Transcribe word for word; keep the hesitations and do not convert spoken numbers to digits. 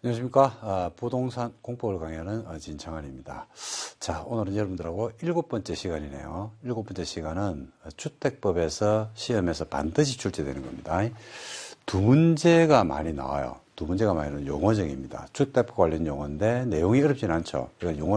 안녕하십니까. 아, 부동산 공법을 강의하는 어, 진창환입니다. 자, 오늘은 여러분들하고 일곱 번째 시간이네요. 일곱 번째 시간은 주택법에서 시험에서 반드시 출제되는 겁니다. 두 문제가 많이 나와요. 두 문제가 많이 나오는 용어정입니다. 주택법 관련 용어인데 내용이 어렵진 않죠. 그러니까 용어